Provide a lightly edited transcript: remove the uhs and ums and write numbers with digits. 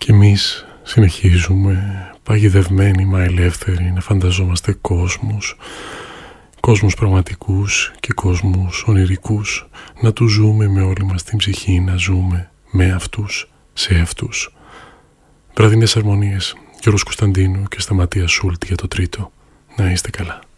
Και εμείς συνεχίζουμε παγιδευμένοι μα ελεύθεροι να φανταζόμαστε κόσμους πραγματικούς και κόσμους ονειρικούς, να τους ζούμε με όλη μας την ψυχή, να ζούμε με αυτούς, σε αυτούς. Βραδινές αρμονίες, Γιώργος Κωνσταντίνου και Σταματία Σούλτ για το τρίτο. Να είστε καλά.